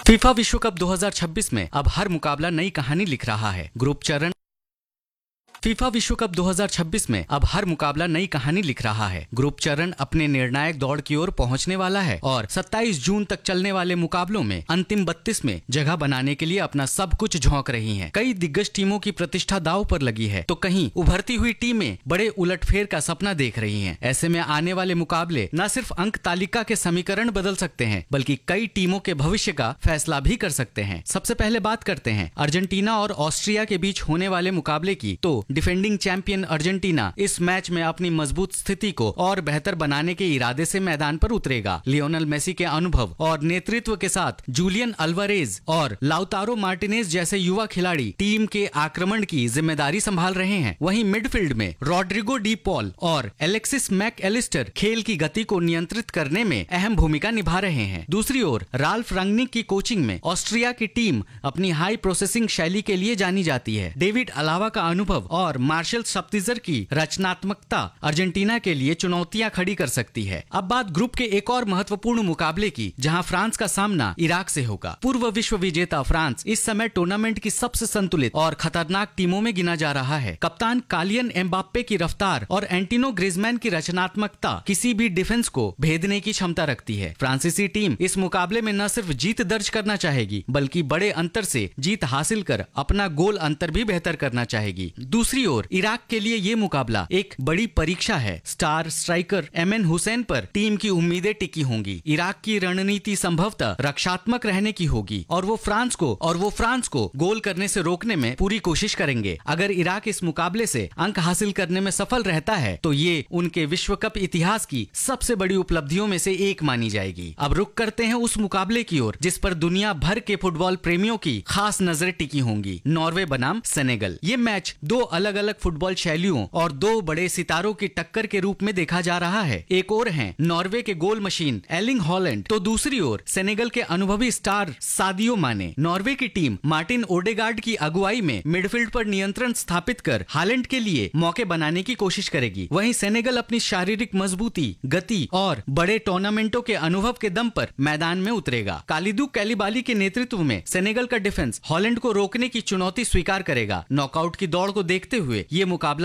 FIFA विश्व cup 2026 में अब हर मुकाबला नई कहानी लिख रहा है। ग्रुप चरण फीफा विश्व कप 2026 में अब हर मुकाबला नई कहानी लिख रहा है। ग्रुप चरण अपने निर्णायक दौड़ की ओर पहुंचने वाला है और 27 जून तक चलने वाले मुकाबलों में अंतिम 32 में जगह बनाने के लिए अपना सब कुछ झोंक रही हैं। कई दिग्गज टीमों की प्रतिष्ठा दांव पर लगी है तो कहीं उभरती हुई टीमें बड़े उलटफेर का सपना देख रही हैं। ऐसे में आने वाले मुकाबले न सिर्फ अंक तालिका के समीकरण बदल सकते हैं बल्कि कई टीमों के भविष्य का फैसला भी कर सकते हैं। सबसे पहले बात करते हैं अर्जेंटीना और ऑस्ट्रिया के बीच होने वाले मुकाबले की। तो डिफेंडिंग चैंपियन अर्जेंटीना इस मैच में अपनी मजबूत स्थिति को और बेहतर बनाने के इरादे से मैदान पर उतरेगा। लियोनेल मेसी के अनुभव और नेतृत्व के साथ जूलियन अल्वारेज और लाउतारो मार्टिनेज जैसे युवा खिलाड़ी टीम के आक्रमण की जिम्मेदारी संभाल रहे हैं। वहीं मिडफील्ड में रॉड्रिगो डी पॉल और एलेक्सिस मैक एलिस्टर खेल की गति को नियंत्रित करने में अहम भूमिका निभा रहे हैं। दूसरी ओर राल्फ रंगनिक की कोचिंग में ऑस्ट्रिया की टीम अपनी हाई प्रोसेसिंग शैली के लिए जानी जाती है। डेविड अलावा का अनुभव और मार्शल सप्तिजर की रचनात्मकता अर्जेंटीना के लिए चुनौतियां खड़ी कर सकती है। अब बात ग्रुप के एक और महत्वपूर्ण मुकाबले की, जहां फ्रांस का सामना इराक से होगा। पूर्व विश्व विजेता फ्रांस इस समय टूर्नामेंट की सबसे संतुलित और खतरनाक टीमों में गिना जा रहा है। कप्तान कालियन एम्बाप्पे की रफ्तार और एंटिनो ग्रिजमैन की रचनात्मकता किसी भी डिफेंस को भेदने की क्षमता रखती है। फ्रांसीसी टीम इस मुकाबले में न सिर्फ जीत दर्ज करना चाहेगी बल्कि बड़े अंतर से जीत हासिल कर अपना गोल अंतर भी बेहतर करना चाहेगी। दूसरी ओर इराक के लिए ये मुकाबला एक बड़ी परीक्षा है। स्टार स्ट्राइकर एमएन हुसैन पर टीम की उम्मीदें टिकी होंगी। इराक की रणनीति संभवतः रक्षात्मक रहने की होगी और वो फ्रांस को गोल करने से रोकने में पूरी कोशिश करेंगे। अगर इराक इस मुकाबले से अंक हासिल करने में सफल रहता है तो ये उनके विश्व कप इतिहास की सबसे बड़ी उपलब्धियों में से एक मानी जाएगी। अब रुक करते हैं उस मुकाबले की ओर जिस पर दुनिया भर के फुटबॉल प्रेमियों की खास नजरें टिकी होंगी। नॉर्वे बनाम सेनेगल। ये मैच दो अलग अलग फुटबॉल शैलियों और दो बड़े सितारों की टक्कर के रूप में देखा जा रहा है। एक ओर हैं नॉर्वे के गोल मशीन एर्लिंग हॉलैंड तो दूसरी ओर सेनेगल के अनुभवी स्टार सादियो माने। नॉर्वे की टीम मार्टिन ओडेगार्ड की अगुवाई में मिडफील्ड पर नियंत्रण स्थापित कर हालैंड के लिए मौके बनाने की कोशिश करेगी। वहीं सेनेगल अपनी शारीरिक मजबूती, गति और बड़े टूर्नामेंटों के अनुभव के दम पर मैदान में उतरेगा। कालिदू कैलिबाली के नेतृत्व में सेनेगल का डिफेंस हॉलैंड को रोकने की चुनौती स्वीकार करेगा। नॉकआउट की दौड़ को देखते हुए ये मुकाबला